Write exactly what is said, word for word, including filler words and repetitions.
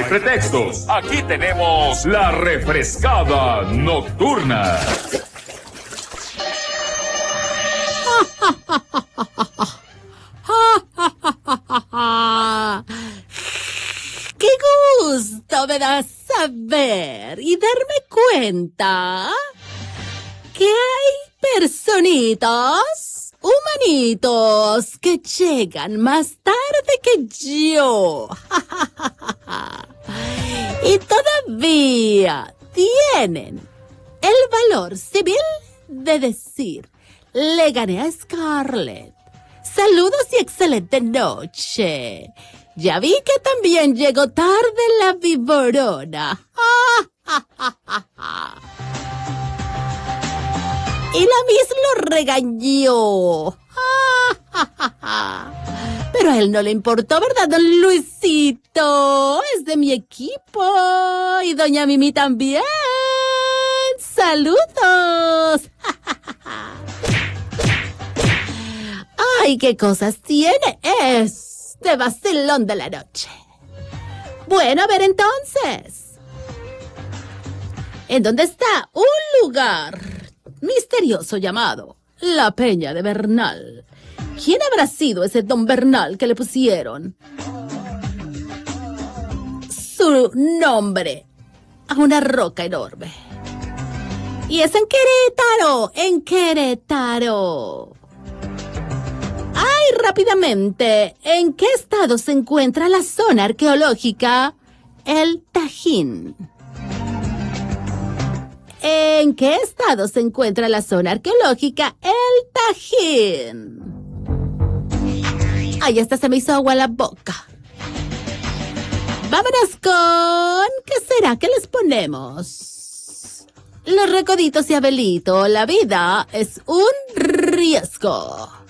hay pretextos. Aquí tenemos la refrescada nocturna. ¡Qué gusto me da saber y darme cuenta que hay personitas, humanitos, que llegan más tarde que yo. Y todavía tienen el valor civil de decir: le gané a Scarlett. Saludos y excelente noche. Ya vi que también llegó tarde la viborona. Y la Miss lo regañó. Pero a él no le importó, ¿verdad, don Luisito? Es de mi equipo. Y doña Mimi también. ¡Saludos! ¡Ay, qué cosas tiene este vacilón de la noche! Bueno, a ver entonces. ¿En dónde está un lugar misterioso llamado la Peña de Bernal? ¿Quién habrá sido ese don Bernal que le pusieron su nombre a una roca enorme? Y es en Querétaro, en Querétaro. ¡Ay, rápidamente! ¿En qué estado se encuentra la zona arqueológica El Tajín? ¿En qué estado se encuentra la zona arqueológica El Tajín? Ay, hasta se me hizo agua la boca. Vámonos con... ¿qué será que les ponemos? Los Recoditos y Abelito, la vida es un riesgo.